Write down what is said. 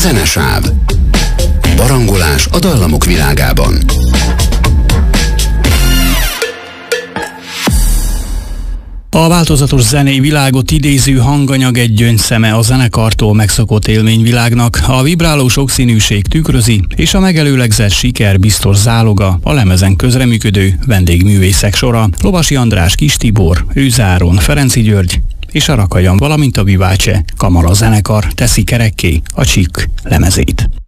Zenesáv. Barangolás a dallamok világában. A változatos zenei világot idéző hanganyag egy gyöngyszeme a zenekartól megszokott élményvilágnak, a vibráló sokszínűség tükrözi, és a megelőlegzett siker biztos záloga a lemezen közreműködő vendégművészek sora. Lovasi András, Kis Tibor, Őze Áron, Ferenci György és a Rakajan, valamint a Viváce kamara zenekar teszi kerekké a Csík lemezét.